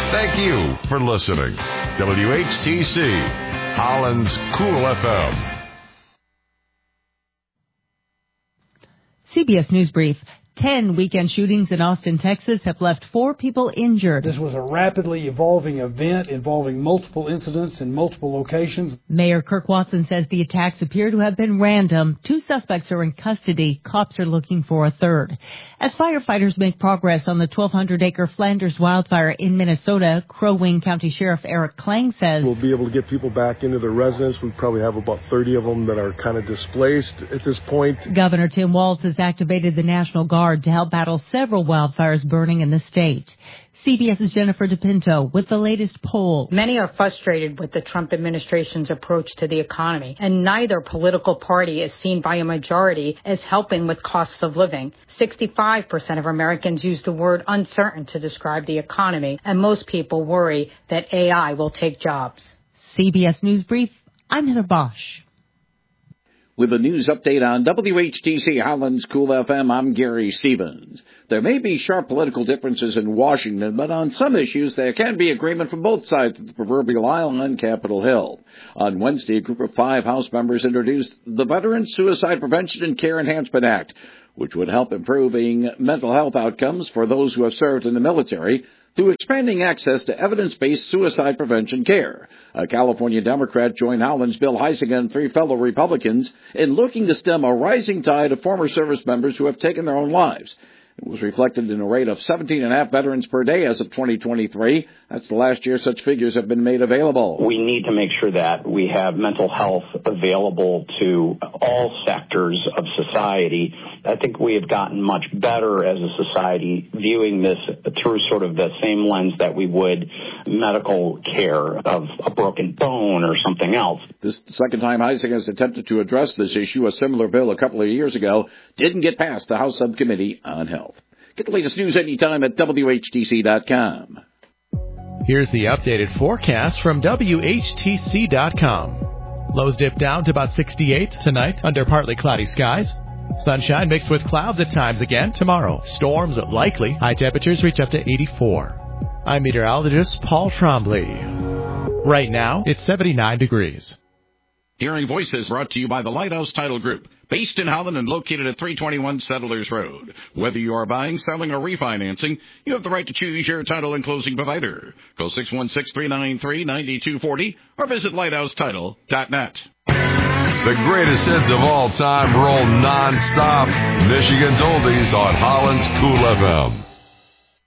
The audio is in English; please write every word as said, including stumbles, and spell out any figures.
Thank you for listening. W H T C, Holland's Cool F M. C B S News Brief. Ten weekend shootings in Austin, Texas have left four people injured. This was a rapidly evolving event involving multiple incidents in multiple locations. Mayor Kirk Watson says the attacks appear to have been random. Two suspects are in custody. Cops are looking for a third. As firefighters make progress on the twelve hundred acre Flanders wildfire in Minnesota, Crow Wing County Sheriff Eric Klang says we'll be able to get people back into their residence. We probably have about thirty of them that are kind of displaced at this point. Governor Tim Walz has activated the National Guard to help battle several wildfires burning in the state. CBS's Jennifer DePinto with the latest poll. Many are frustrated with the Trump administration's approach to the economy, and neither political party is seen by a majority as helping with costs of living. sixty-five percent of Americans use the word uncertain to describe the economy, and most people worry that A I will take jobs. C B S News Brief, I'm Heather Bosch. With a news update on W H T C Holland's Cool F M, I'm Gary Stevens. There may be sharp political differences in Washington, but on some issues there can be agreement from both sides of the proverbial aisle on Capitol Hill. On Wednesday, a group of five House members introduced the Veterans Suicide Prevention and Care Enhancement Act, which would help improving mental health outcomes for those who have served in the military through expanding access to evidence-based suicide prevention care. A California Democrat joined Holland's Bill Huizenga and three fellow Republicans in looking to stem a rising tide of former service members who have taken their own lives. It was reflected in a rate of seventeen and a half veterans per day as of twenty twenty-three. That's the last year such figures have been made available. We need to make sure that we have mental health available to all sectors of society. I think we have gotten much better as a society viewing this through sort of the same lens that we would medical care of a broken bone or something else. This is the second time Huizenga has attempted to address this issue. A similar bill a couple of years ago didn't get past the House Subcommittee on Health. Get the latest news anytime at W H T C dot com. Here's the updated forecast from W H T C dot com. Lows dip down to about sixty-eight tonight under partly cloudy skies. Sunshine mixed with clouds at times again tomorrow. Storms likely. High temperatures reach up to eighty-four. I'm meteorologist Paul Trombley. Right now, it's seventy-nine degrees. Hearing Voices brought to you by the Lighthouse Title Group, based in Holland and located at three twenty-one Settlers Road. Whether you are buying, selling, or refinancing, you have the right to choose your title and closing provider. Call six one six, three nine three, nine two four zero or visit lighthouse title dot net. The greatest hits of all time roll non-stop. Michigan's Oldies on Holland's Cool F M.